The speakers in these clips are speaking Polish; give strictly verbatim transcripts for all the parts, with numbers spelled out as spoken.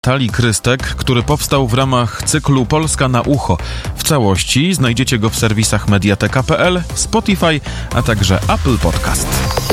Natalii Krystek, który powstał w ramach cyklu Polska na ucho. W całości znajdziecie go w serwisach mediateka kropka p l, Spotify, a także Apple Podcast.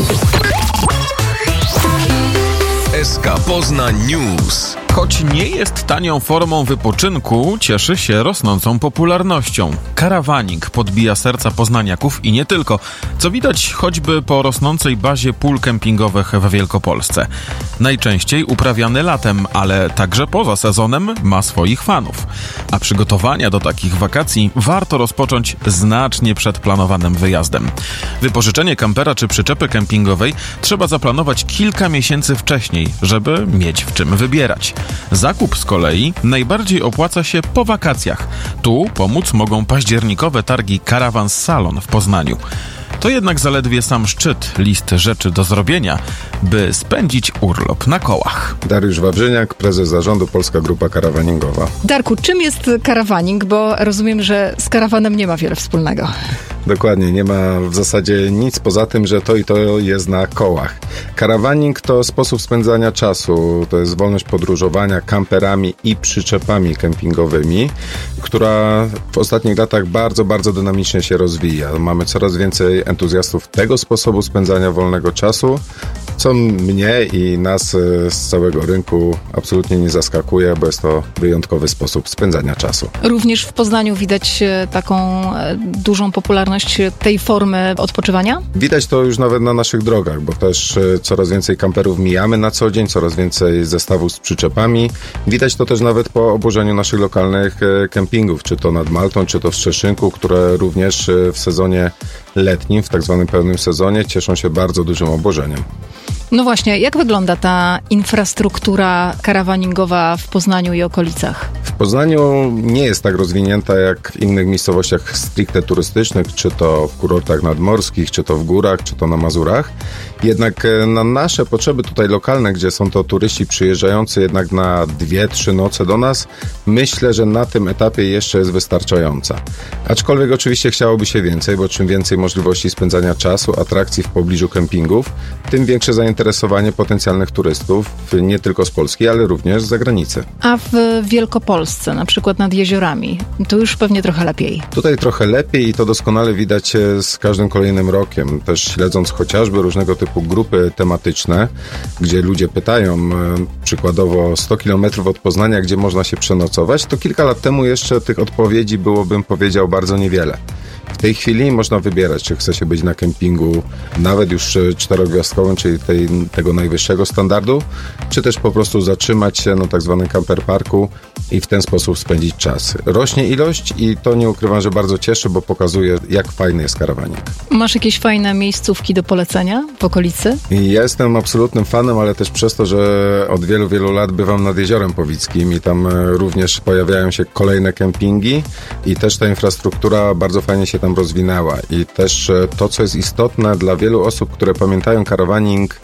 S K Poznań News. Choć nie jest tanią formą wypoczynku, cieszy się rosnącą popularnością. Karawaning podbija serca poznaniaków i nie tylko, co widać choćby po rosnącej bazie pól kempingowych w Wielkopolsce. Najczęściej uprawiany latem, ale także poza sezonem ma swoich fanów. A przygotowania do takich wakacji warto rozpocząć znacznie przed planowanym wyjazdem. Wypożyczenie kampera czy przyczepy kempingowej trzeba zaplanować kilka miesięcy wcześniej, żeby mieć w czym wybierać. Zakup z kolei najbardziej opłaca się po wakacjach. Tu pomóc mogą październikowe targi Caravan Salon w Poznaniu. To jednak zaledwie sam szczyt listy rzeczy do zrobienia, by spędzić urlop na kołach. Dariusz Wawrzyniak, prezes zarządu Polska Grupa Karawaningowa. Darku, czym jest karawaning? Bo rozumiem, że z karawanem nie ma wiele wspólnego. Dokładnie, nie ma w zasadzie nic poza tym, że to i to jest na kołach. Karawaning to sposób spędzania czasu, to jest wolność podróżowania kamperami i przyczepami kempingowymi, która w ostatnich latach bardzo, bardzo dynamicznie się rozwija. Mamy coraz więcej entuzjastów tego sposobu spędzania wolnego czasu, co mnie i nas z całego rynku absolutnie nie zaskakuje, bo jest to wyjątkowy sposób spędzania czasu. Również w Poznaniu widać taką dużą popularność tej formy odpoczywania? Widać to już nawet na naszych drogach, bo też coraz więcej kamperów mijamy na co dzień, coraz więcej zestawów z przyczepami. Widać to też nawet po obłożeniu naszych lokalnych kempingów, czy to nad Maltą, czy to w Szczeszynku, które również w sezonie letnim, w tak zwanym pełnym sezonie, cieszą się bardzo dużym obłożeniem. No właśnie, jak wygląda ta infrastruktura karawaningowa w Poznaniu i okolicach? W Poznaniu nie jest tak rozwinięta jak w innych miejscowościach stricte turystycznych, czy to w kurortach nadmorskich, czy to w górach, czy to na Mazurach. Jednak na nasze potrzeby tutaj lokalne, gdzie są to turyści przyjeżdżający jednak na dwie, trzy noce do nas, myślę, że na tym etapie jeszcze jest wystarczająca. Aczkolwiek oczywiście chciałoby się więcej, bo czym więcej możliwości spędzania czasu, atrakcji w pobliżu kempingów, tym większe zainteresowanie potencjalnych turystów, nie tylko z Polski, ale również z zagranicy. A w Wielkopolsce, na przykład nad jeziorami, to już pewnie trochę lepiej. Tutaj trochę lepiej i to doskonale widać z każdym kolejnym rokiem. Też śledząc chociażby różnego typu grupy tematyczne, gdzie ludzie pytają przykładowo sto kilometrów od Poznania, gdzie można się przenocować, to kilka lat temu jeszcze tych odpowiedzi było, bym powiedział, bardzo niewiele. W tej chwili można wybierać, czy chce się być na kempingu nawet już czterogwiazdkowym, czyli tej, tego najwyższego standardu, czy też po prostu zatrzymać się na tak zwanym camper parku i w ten sposób spędzić czas. Rośnie ilość i to nie ukrywam, że bardzo cieszy, bo pokazuje, jak fajny jest karawanik. Masz jakieś fajne miejscówki do polecenia w okolicy? Ja jestem absolutnym fanem, ale też przez to, że od wielu, wielu lat bywam nad Jeziorem Powickim i tam również pojawiają się kolejne kempingi i też ta infrastruktura bardzo fajnie się tam rozwinęła. I też to, co jest istotne dla wielu osób, które pamiętają karawaning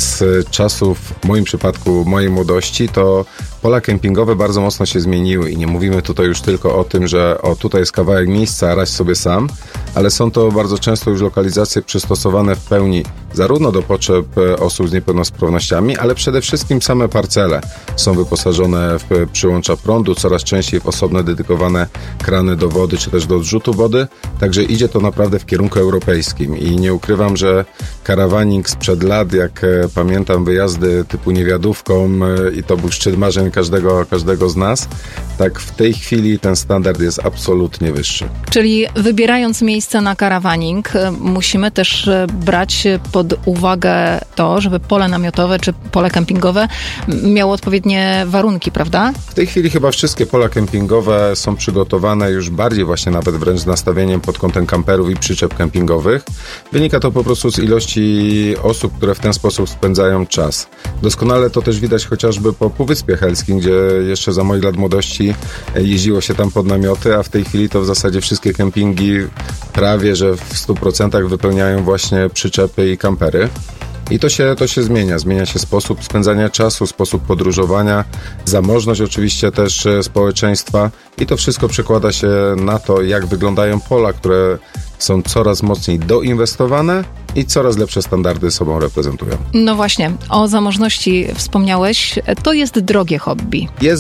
z czasów, w moim przypadku, mojej młodości, to pola kempingowe bardzo mocno się zmieniły i nie mówimy tutaj już tylko o tym, że o, tutaj jest kawałek miejsca, radź sobie sam, ale są to bardzo często już lokalizacje przystosowane w pełni zarówno do potrzeb osób z niepełnosprawnościami, ale przede wszystkim same parcele są wyposażone w przyłącza prądu, coraz częściej w osobne dedykowane krany do wody, czy też do odrzutu wody, także idzie to naprawdę w kierunku europejskim i nie ukrywam, że karawaning sprzed lat, jak pamiętam wyjazdy typu niewiadówką i to był szczyt marzeń każdego, każdego z nas, tak w tej chwili ten standard jest absolutnie wyższy. Czyli wybierając miejsce na karawaning, musimy też brać pod uwagę to, żeby pole namiotowe czy pole kempingowe miało odpowiednie warunki, prawda? W tej chwili chyba wszystkie pola kempingowe są przygotowane już bardziej właśnie nawet wręcz z nastawieniem pod kątem kamperów i przyczep kempingowych. Wynika to po prostu z ilości osób, które w ten sposób spędzają czas. Doskonale to też widać chociażby po Półwyspie Helskim, gdzie jeszcze za moich lat młodości jeździło się tam pod namioty, a w tej chwili to w zasadzie wszystkie kempingi prawie, że w stu procentach wypełniają właśnie przyczepy i kampery. I to się, to się zmienia. Zmienia się sposób spędzania czasu, sposób podróżowania, zamożność oczywiście też społeczeństwa i to wszystko przekłada się na to, jak wyglądają pola, które są coraz mocniej doinwestowane i coraz lepsze standardy sobą reprezentują. No właśnie, o zamożności wspomniałeś. To jest drogie hobby. Jest